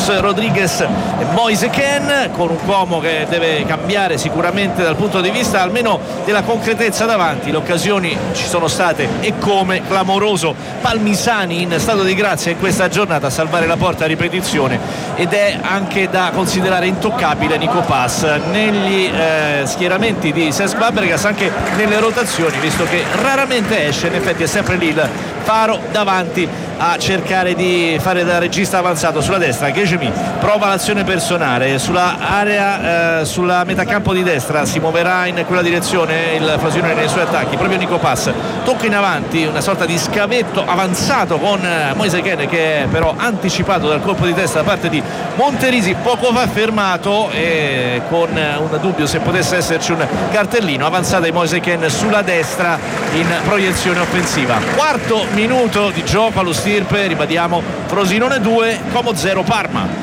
Jesus Rodriguez e Moise Kean, con un Como che deve cambiare sicuramente dal punto di vista almeno della concretezza davanti. Le occasioni ci sono state e come. Clamoroso Palmisani in stato di grazia in questa giornata a salvare la porta a ripetizione, ed è anche da considerare intoccabile Nico Pass negli schieramenti di Cesc Fabregas, anche nelle rotazioni, visto che raramente esce. In effetti è sempre lì il faro davanti a cercare di fare da regista avanzato sulla destra. Ghejemi prova l'azione personale sulla area, sulla metà campo di destra, si muoverà in quella direzione il Frosinone nei suoi attacchi. Proprio Nico Pass tocca in avanti, una sorta di scavetto avanzato con Moise Kean, che è però anticipato dal colpo di testa da parte di Monterisi, poco fa fermato, e con un dubbio se potesse esserci un cartellino. Avanzata di Moise Kean sulla destra in proiezione offensiva. Quarto minuto di gioco allo stirpe, ribadiamo, Frosinone 2 Como 0 Parma.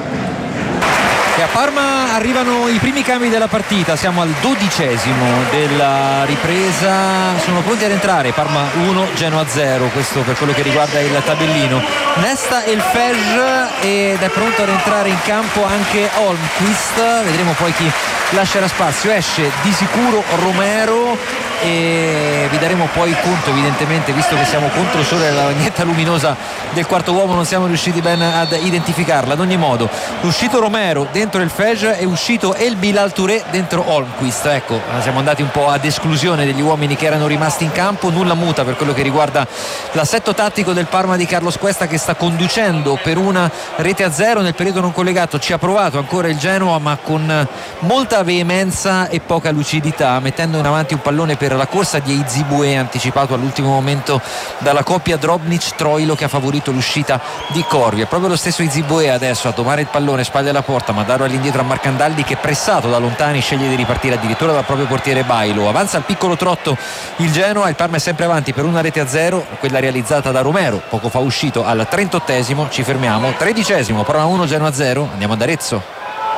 E a Parma arrivano i primi cambi della partita, siamo al 12° della ripresa, sono pronti ad entrare Parma 1 Genoa 0, questo per quello che riguarda il tabellino. Nesta El Fej ed è pronto ad entrare in campo anche Holmquist, vedremo poi chi lascerà spazio. Esce di sicuro Romero e vi daremo poi conto, evidentemente, visto che siamo contro il sole, la lagnetta luminosa del quarto uomo non siamo riusciti ben ad identificarla. Ad ogni modo, uscito Romero dentro il Fej e uscito El Bilal Touré dentro Holmquist. Ecco, siamo andati un po' ad esclusione degli uomini che erano rimasti in campo. Nulla muta per quello che riguarda l'assetto tattico del Parma di Carlos Cuesta, che sta conducendo per 1-0 nel periodo non collegato. Ci ha provato ancora il Genoa, ma con molta veemenza e poca lucidità, mettendo in avanti un pallone per la corsa di Izibue, anticipato all'ultimo momento dalla coppia Drobnic-Troilo, che ha favorito l'uscita di Corvi. È proprio lo stesso Izibue adesso a domare il pallone, spalle alla porta, ma darlo all'indietro a Marcandalli, che pressato da lontani sceglie di ripartire addirittura dal proprio portiere Bailo. Avanza al piccolo trotto il Genoa, il Parma è sempre avanti per 1-0, quella realizzata da Romero poco fa uscito al 38°. Ci fermiamo, 13°, Parma 1 Genoa 0, andiamo ad Arezzo.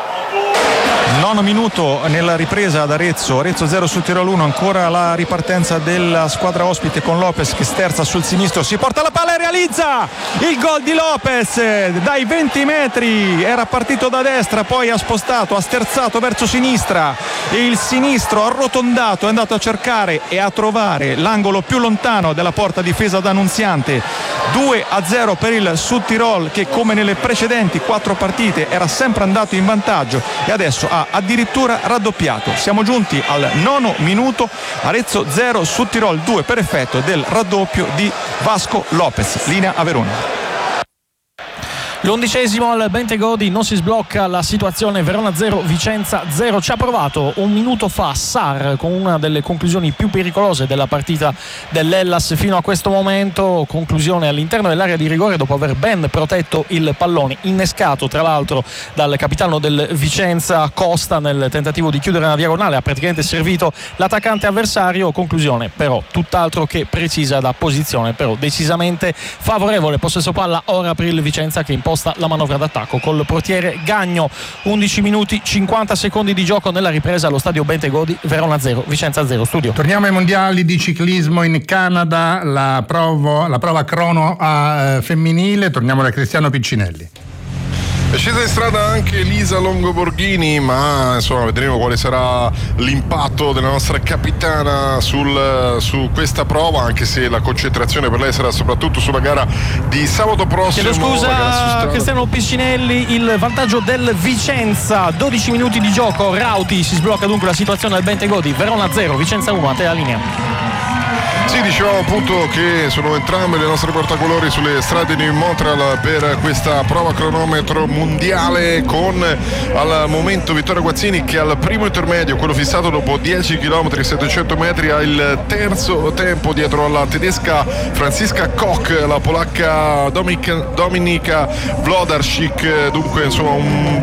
9 minuto nella ripresa ad Arezzo 0 sul Tirolo 1, ancora la ripartenza della squadra ospite con Lopez che sterza sul sinistro, si porta la palla e realizza il gol di Lopez dai 20 metri, era partito da destra, poi ha spostato, ha sterzato verso sinistra, il sinistro arrotondato è andato a cercare e a trovare l'angolo più lontano della porta difesa da Annunziante. 2-0 per il Sud Tirol, che come nelle precedenti 4 partite era sempre andato in vantaggio e adesso ha addirittura raddoppiato. Siamo giunti al 9° minuto, Arezzo 0 Sud Tirol 2 per effetto del raddoppio di Vasco Lopez. Linea a Verona. L'11° al Bentegodi, non si sblocca la situazione, Verona 0 Vicenza 0. Ci ha provato un minuto fa Sarr con una delle conclusioni più pericolose della partita dell'Hellas fino a questo momento, conclusione all'interno dell'area di rigore dopo aver ben protetto il pallone, innescato tra l'altro dal capitano del Vicenza Costa nel tentativo di chiudere una diagonale, ha praticamente servito l'attaccante avversario. Conclusione però tutt'altro che precisa da posizione, però decisamente favorevole. Possesso palla ora per il Vicenza, che imposta la manovra d'attacco col portiere Gagno. 11 minuti 50 secondi di gioco nella ripresa allo stadio Bentegodi, Verona 0 Vicenza 0. Studio. Torniamo ai mondiali di ciclismo in Canada, la prova crono femminile. Torniamo da Cristiano Piccinelli. È scesa in strada anche Elisa Longoborghini, ma insomma vedremo quale sarà l'impatto della nostra capitana su questa prova, anche se la concentrazione per lei sarà soprattutto sulla gara di sabato prossimo. Chiedo scusa Cristiano Piccinelli, il vantaggio del Vicenza, 12 minuti di gioco, Rauti, si sblocca dunque la situazione al Bentegodi, Verona 0 Vicenza 1. A te la linea. Sì, dicevamo appunto che sono entrambe le nostre portacolori sulle strade di Montreal per questa prova cronometro mondiale, con al momento Vittorio Guazzini che al primo intermedio, quello fissato dopo 10 km e 700 metri, ha il terzo tempo dietro alla tedesca Franziska Koch, la polacca Dominika Wlodarczyk. Dunque insomma un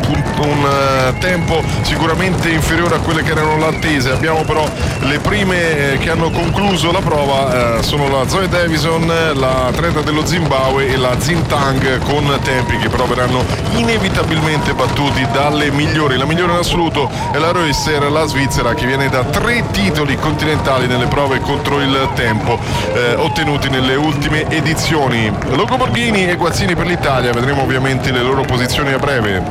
tempo sicuramente inferiore a quelle che erano l'attese. Abbiamo però le prime che hanno concluso la prova, sono la Zoe Davison, la atleta dello Zimbabwe e la Zintang, con tempi che però verranno inevitabilmente battuti dalle migliori. La migliore in assoluto è la Reusser, la svizzera, che viene da 3 titoli continentali nelle prove contro il tempo ottenuti nelle ultime edizioni. Longoborghini e Guazzini per l'Italia, vedremo ovviamente le loro posizioni a breve.